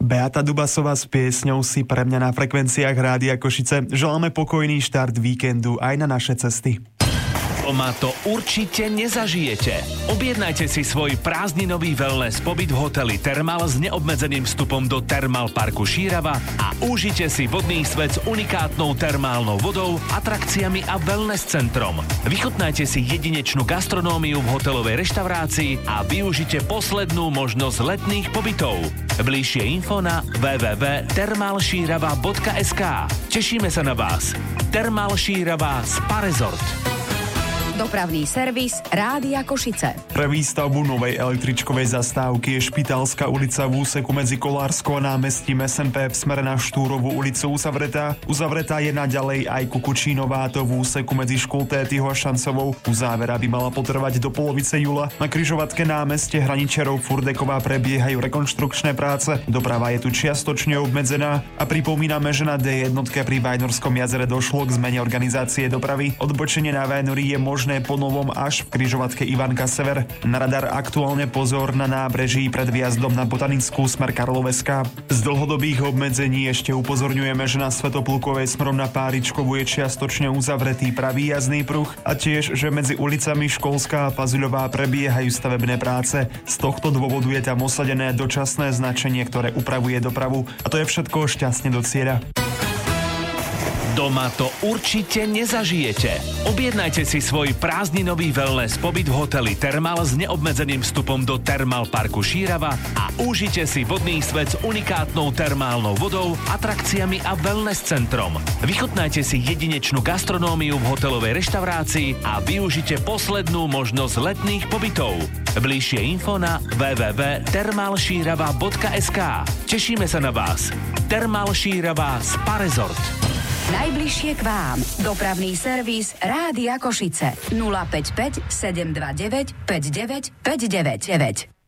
Beata Dubasová s piesňou Si pre mňa na frekvenciách Rádia Košice. Želáme pokojný štart víkendu aj na naše cesty. Doma to určite nezažijete. Objednajte si svoj prázdninový wellness pobyt v hoteli Thermal s neobmedzeným vstupom do Thermal parku Šírava a užite si vodný svet s unikátnou termálnou vodou, atrakciami a wellness centrom. Vychutnajte si jedinečnú gastronómiu v hotelovej reštaurácii a využite poslednú možnosť letných pobytov. Bližšie info na www.thermalšírava.sk. Tešíme sa na vás. Thermal Šírava Spa Resort. Dopravný servis Rádia Košice. Pre výstavbu novej električkovej zastávky je Špitálska ulica v úseku medzi Kolárskou a námestím SMP v smere na Štúrovú ulicu uzavretá. Uzavretá je naďalej aj Kukučínová, to v úseku medzi Škultétyho a Šancovou. Uzávera by mala potrvať do polovice júla. Na križovatke námestie Hraničarov Furdeková prebiehajú rekonštrukčné práce. Doprava je tu čiastočne obmedzená a pripomíname, že na D1 pri Vajnorskom jazere došlo k zmene organizácie dopravy. Odbočenie na Vajnorí je možné po novom až v križovatke Ivanka Sever. Na radar aktuálne pozor na nábreží pred vjazdom na Botanickú smer Karloveská. Z dlhodobých obmedzení ešte upozorňujeme, že na Svätoplukovej smerom na Páričkovú je čiastočne uzavretý pravý jazdný pruh a tiež, že medzi ulicami Školská a Pazuľová prebiehajú stavebné práce. Z tohto dôvodu je tam osadené dočasné značenie, ktoré upravuje dopravu. A to je všetko, šťastne do cieľa. Doma to určite nezažijete. Objednajte si svoj prázdninový wellness pobyt v hoteli Thermal s neobmedzeným vstupom do Thermal parku Šírava a užite si vodný svet s unikátnou termálnou vodou, atrakciami a wellness centrom. Vychutnajte si jedinečnú gastronómiu v hotelovej reštaurácii a využite poslednú možnosť letných pobytov. Bližšie info na www.thermalšírava.sk. Tešíme sa na vás. Thermal Šírava Spa Resort. Najbližšie k vám. Dopravný servis Rádia Košice. 055 729 59 599.